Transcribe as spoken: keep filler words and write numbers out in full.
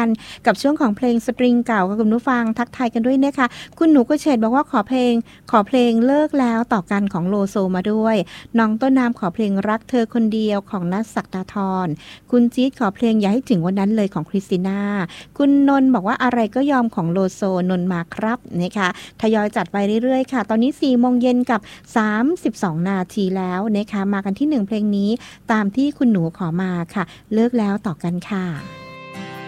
กับช่วงของเพลงสตริงเก่ากับคุณผู้ฟังทักทายกันด้วยนะคะคุณหนูก็เฉดบอกว่าขอเพลงขอเพลงเลิกแล้วต่อกันของโลโซมาด้วยน้องต้นน้ำขอเพลงรักเธอคนเดียวของนัทศักดาธรคุณจี๊ดขอเพลงอย่าให้ถึงวันนั้นเลยของคริสติน่าคุณนนท์บอกว่าอะไรก็ยอมของโลโซนนท์มาครับนะคะทยอยจัดไปเรื่อยๆค่ะตอนนี้สี่โมงเย็นกับสามสิบสองนาทีแล้วนะคะมากันที่หนึ่งเพลงนี้ตามที่คุณหนูขอมาค่ะเลิกแล้วต่อกันค่ะ